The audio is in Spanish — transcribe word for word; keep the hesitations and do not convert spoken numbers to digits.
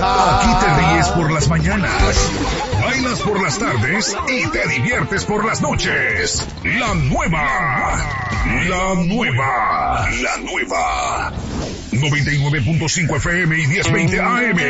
Aquí te ríes por las mañanas, bailas por las tardes y te diviertes por las noches. La nueva, la nueva, la nueva. noventa y nueve punto cinco F M y diez veinte A M.